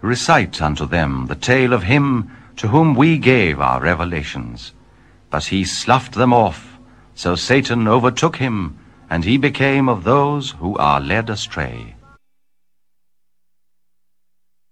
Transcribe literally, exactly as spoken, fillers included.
Recite unto them the tale of him to whom we gave our revelations. But he sloughed them off, so Satan overtook him, and he became of those who are led astray.